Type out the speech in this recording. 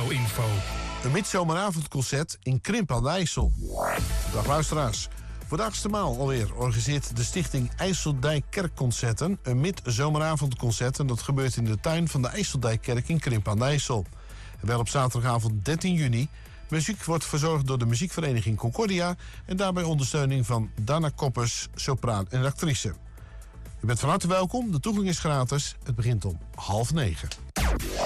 info. Een midzomeravondconcert in Krimp aan de IJssel. Dag luisteraars. Voor de 8e maal alweer organiseert de stichting IJsseldijk Kerkconcerten een midzomeravondconcert. En dat gebeurt in de tuin van de IJsseldijkkerk in Krimp aan de IJssel. En wel op zaterdagavond 13 juni. Muziek wordt verzorgd door de muziekvereniging Concordia en daarbij ondersteuning van Dana Koppers, sopraan en actrice. U bent van harte welkom, de toegang is gratis. Het begint om 20:30.